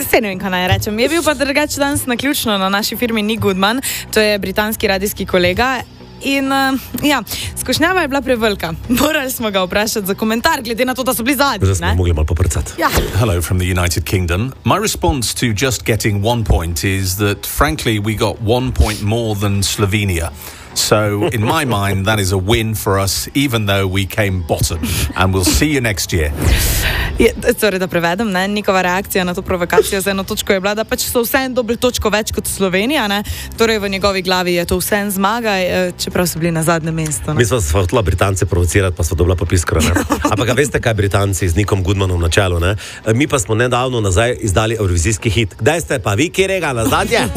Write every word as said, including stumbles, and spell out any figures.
Se ne vem, kaj naj rečem. Je bil pa drugače danes naključno na naši firmi Nick Goodman, to je britanski radijski kolega. In uh, ja, skušnjava je bila prevelika. Morali smo ga vprašati za komentar, glede na to, da so bili zadnji. Zdaj smo mogli malo poprcati. Ja. Hello from the United Kingdom. My response to just getting one point is that, frankly, we got one point more than Slovenia. So, in my mind, that is a win for us, even though we came bottom. And we'll see you next year. Je, torej, da prevedem, ne? Njihova reakcija na to provokacijo za eno točko je bila, da pač so vseeno dobili točko več kot Slovenija, ne? Torej, v njegovi glavi je to vseeno zmaga, čeprav so bili na zadnjem mestu. Mi smo se hotela Britance provocirati, pa so dobila popiskra, ne? Ampak veste, kaj Britanci z Nickom Goodmanom na čelu, ne? Mi pa smo nedavno nazaj izdali evrovizijski hit. Kdaj ste pa vi, kjerega nazadnje?